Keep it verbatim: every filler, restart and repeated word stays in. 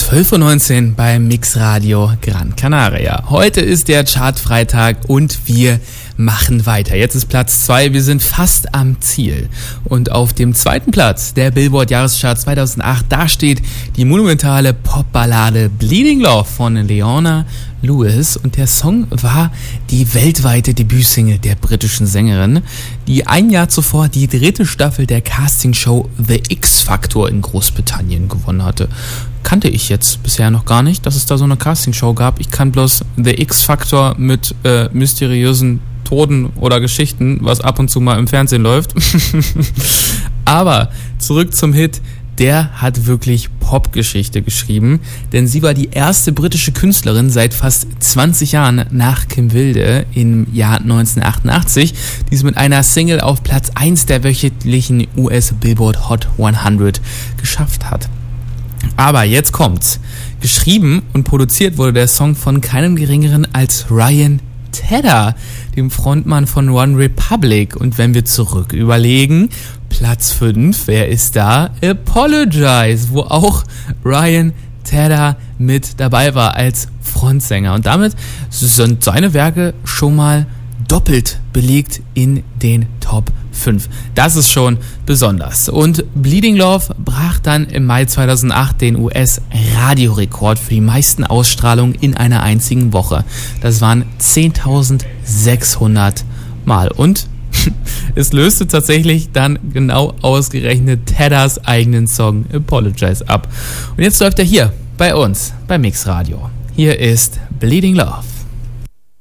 zwölf Uhr neunzehn beim Mixradio Gran Canaria. Heute ist der Chartfreitag und wir machen weiter. Jetzt ist Platz zwei, wir sind fast am Ziel. Und auf dem zweiten Platz der Billboard Jahreschart zweitausendacht, da steht die monumentale Popballade Bleeding Love von Leona Lewis. Und der Song war die weltweite Debütsingle der britischen Sängerin, die ein Jahr zuvor die dritte Staffel der Castingshow The X-Factor in Großbritannien gewonnen hatte. Kannte ich jetzt bisher noch gar nicht, dass es da so eine Castingshow gab. Ich kann bloß The X-Factor mit äh, mysteriösen Toten oder Geschichten, was ab und zu mal im Fernsehen läuft. Aber zurück zum Hit. Der hat wirklich Popgeschichte geschrieben, denn sie war die erste britische Künstlerin seit fast zwanzig Jahren nach Kim Wilde im Jahr neunzehnhundertachtundachtzig, die es mit einer Single auf Platz eins der wöchentlichen U S Billboard Hot hundert geschafft hat. Aber jetzt kommt's. Geschrieben und produziert wurde der Song von keinem geringeren als Ryan Tedder, dem Frontmann von One Republic. Und wenn wir zurück überlegen, Platz fünf, wer ist da? Apologize, wo auch Ryan Tedder mit dabei war als Frontsänger. Und damit sind seine Werke schon mal doppelt belegt in den Top fünf. Das ist schon besonders. Und Bleeding Love brach dann im Mai zweitausendacht den U S-Radiorekord für die meisten Ausstrahlungen in einer einzigen Woche. Das waren zehntausendsechshundert Mal. Und es löste tatsächlich dann genau ausgerechnet Tedders eigenen Song Apologize ab. Und jetzt läuft er hier bei uns, bei Mixradio. Hier ist Bleeding Love.